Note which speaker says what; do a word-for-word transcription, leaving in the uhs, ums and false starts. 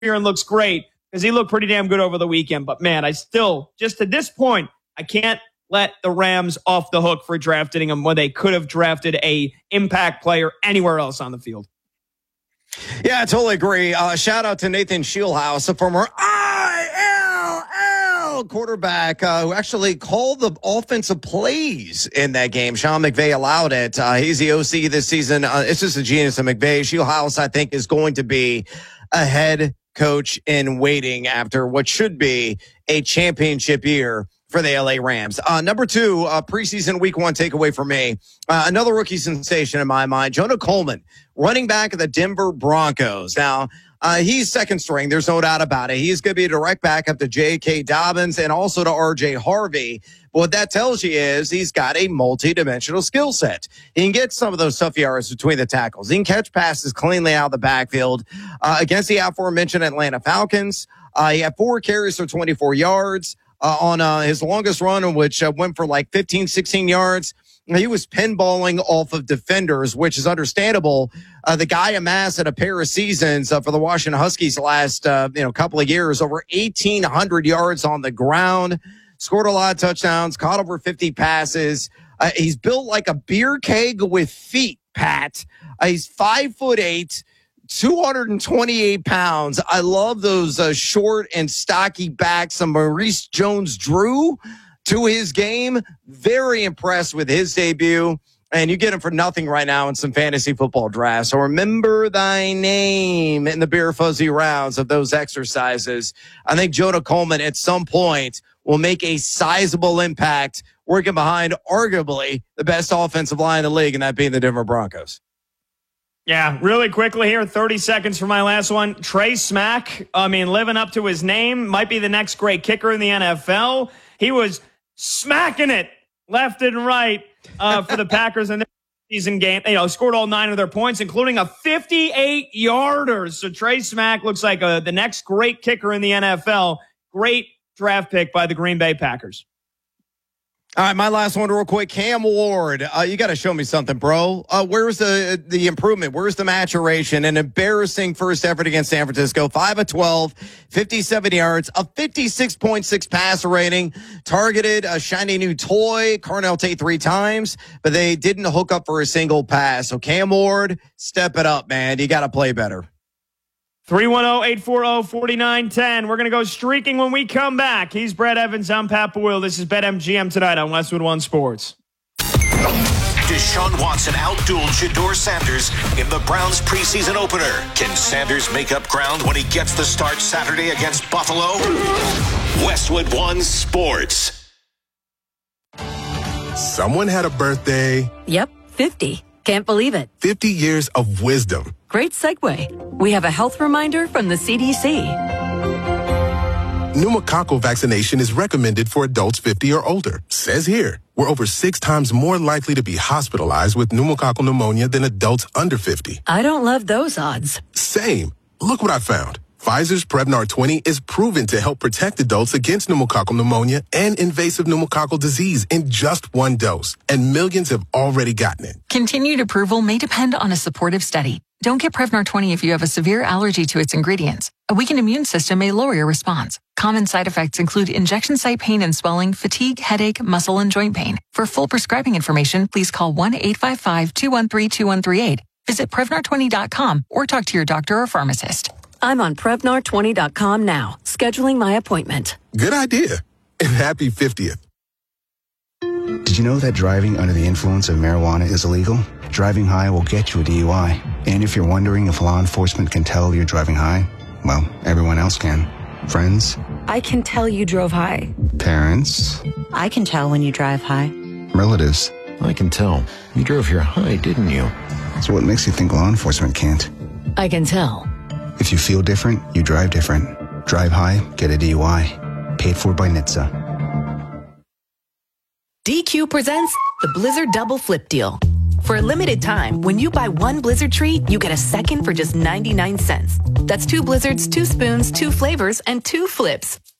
Speaker 1: and looks great because he looked pretty damn good over the weekend. But, man, I still, just to this point, I can't let the Rams off the hook for drafting him when they could have drafted a impact player anywhere else on the field.
Speaker 2: Yeah, I totally agree. Uh, shout out to Nathan Shieldhouse, a former I L L quarterback uh, who actually called the offensive plays in that game. Sean McVay allowed it. Uh, he's the O C this season. Uh, it's just a genius of McVay. Shieldhouse, I think, is going to be a head coach in waiting after what should be a championship year for the L A Rams. Uh, number two, uh, preseason week one takeaway for me. Uh, another rookie sensation in my mind, Jonah Coleman, running back of the Denver Broncos. Now, uh, he's second string. There's no doubt about it. He's going to be a direct backup to J K. Dobbins and also to R J. Harvey. But what that tells you is he's got a multi-dimensional skill set. He can get some of those tough yards between the tackles. He can catch passes cleanly out of the backfield. Uh, against the aforementioned Atlanta Falcons, uh, he had four carries for twenty-four yards. Uh, on uh, his longest run, which uh, went for like fifteen, sixteen yards. He was pinballing off of defenders, which is understandable. Uh, the guy amassed in a pair of seasons uh, for the Washington Huskies last uh, you know couple of years, over eighteen hundred yards on the ground, scored a lot of touchdowns, caught over fifty passes. Uh, he's built like a beer keg with feet, Pat. Uh, he's five foot eight. two hundred twenty-eight pounds. I love those uh, short and stocky backs of Maurice Jones-Drew to his game. Very impressed with his debut. And you get him for nothing right now in some fantasy football drafts. So remember thy name in the beer fuzzy rounds of those exercises. I think Jonah Coleman at some point will make a sizable impact working behind arguably the best offensive line in the league, and that being the Denver Broncos.
Speaker 1: Yeah, really quickly here, thirty seconds for my last one. Trey Smack, I mean, living up to his name, might be the next great kicker in the N F L. He was smacking it left and right uh, for the Packers in their season game. You know, scored all nine of their points, including a fifty-eight yarder. So Trey Smack looks like a, the next great kicker in the N F L. Great draft pick by the Green Bay Packers.
Speaker 2: All right, my last one real quick. Cam Ward, uh, you got to show me something, bro. Uh, where's the the improvement? Where's the maturation? An embarrassing first effort against San Francisco. five of twelve, fifty-seven yards, a fifty-six point six passer rating, targeted a shiny new toy, Carnell Tate three times, but they didn't hook up for a single pass. So Cam Ward, step it up, man. You got to play better.
Speaker 1: three one zero, eight four zero, four nine one zero. We're going to go streaking when we come back. He's Brett Evans. I'm Pat Boyle. This is BetMGM tonight on Westwood One Sports.
Speaker 3: Deshaun Watson outdueled Shedeur Sanders in the Browns preseason opener. Can Sanders make up ground when he gets the start Saturday against Buffalo? Westwood One Sports.
Speaker 4: Someone had a birthday.
Speaker 5: Yep, fifty. Can't believe it.
Speaker 4: fifty years of wisdom.
Speaker 5: Great segue. We have a health reminder from the C D C.
Speaker 4: Pneumococcal vaccination is recommended for adults fifty or older. Says here, we're over six times more likely to be hospitalized with pneumococcal pneumonia than adults under fifty.
Speaker 5: I don't love those odds.
Speaker 4: Same. Look what I found. Pfizer's Prevnar twenty is proven to help protect adults against pneumococcal pneumonia and invasive pneumococcal disease in just one dose, and millions have already gotten it.
Speaker 6: Continued approval may depend on a supportive study. Don't get Prevnar twenty if you have a severe allergy to its ingredients. A weakened immune system may lower your response. Common side effects include injection site pain and swelling, fatigue, headache, muscle, and joint pain. For full prescribing information, please call one eight five five, two one three, two one three eight. Visit Prevnar twenty dot com or talk to your doctor or pharmacist.
Speaker 5: I'm on Prevnar twenty dot com now, scheduling my appointment.
Speaker 4: Good idea. And happy fiftieth.
Speaker 7: Did you know that driving under the influence of marijuana is illegal? Driving high will get you a D U I. And if you're wondering if law enforcement can tell you're driving high, well, everyone else can. Friends?
Speaker 8: I can tell you drove high.
Speaker 7: Parents?
Speaker 8: I can tell when you drive high.
Speaker 7: Relatives?
Speaker 9: I can tell. You drove here high, didn't you?
Speaker 7: So what makes you think law enforcement can't?
Speaker 5: I can tell.
Speaker 7: If you feel different, you drive different. Drive high, get a D U I. Paid for by N H T S A.
Speaker 10: D Q presents the Blizzard Double Flip Deal. For a limited time, when you buy one Blizzard treat, you get a second for just ninety-nine cents. That's two Blizzards, two spoons, two flavors, and two flips.